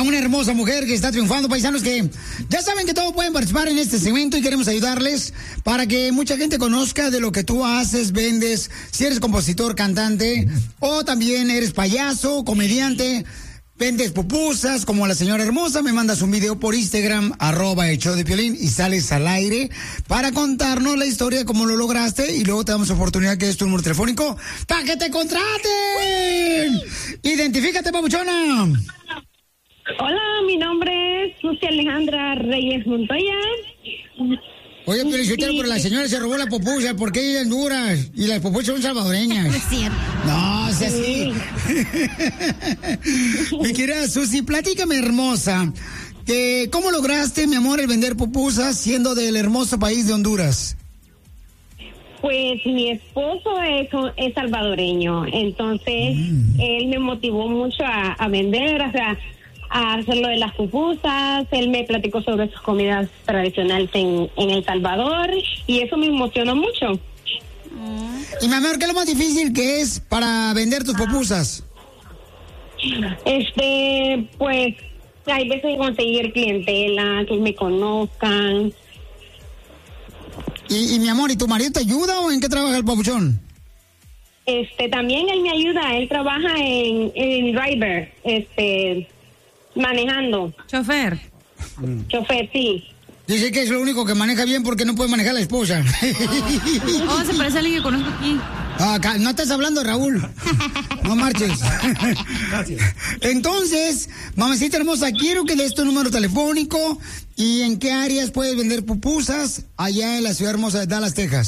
a una hermosa mujer que está triunfando, paisanos, que ya saben que todos pueden participar en este segmento y queremos ayudarles para que mucha gente conozca de lo que tú haces, vendes, si eres compositor, cantante, o también eres payaso, comediante, vendes pupusas, como la señora hermosa, me mandas un video por Instagram, @el show de Piolín, y sales al aire para contarnos la historia de cómo lo lograste, y luego te damos oportunidad que es tu número telefónico para que te contraten. Identifícate, papuchona. Hola, mi nombre es Susi Alejandra Reyes Montoya. Oye, pero la señora se robó la pupusa, ¿por qué ella es Honduras? Y las pupusas son salvadoreñas. No es cierto. No, o sea, sí. Mi querida Susi, platícame, hermosa, ¿cómo lograste, mi amor, el vender pupusas siendo del hermoso país de Honduras? Pues mi esposo es salvadoreño, entonces él me motivó mucho a vender, o sea, a hacer lo de las pupusas. Él me platicó sobre sus comidas tradicionales en El Salvador y eso me emocionó mucho. Y mi amor, ¿qué es lo más difícil que es para vender tus pupusas? Pues hay veces conseguir clientela, que me conozcan. Y mi amor, ¿y tu marido te ayuda o en qué trabaja el papuchón? También él me ayuda, él trabaja en driver, manejando. Chofer, sí. Dice que es lo único que maneja bien porque no puede manejar la esposa. Oh, se parece a alguien que conozco aquí. No estás hablando, Raúl. No marches. Gracias. Entonces, mamacita hermosa, quiero que des tu número telefónico y en qué áreas puedes vender pupusas allá en la ciudad hermosa de Dallas, Texas.